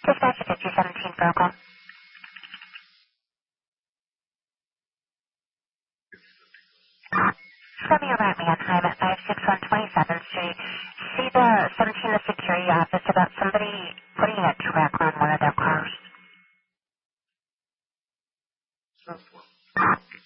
Dispatch 5017 phone call. Show me around me. I'm at 561 27th Street. See the 17th security office about somebody putting a tracker on one of their cars.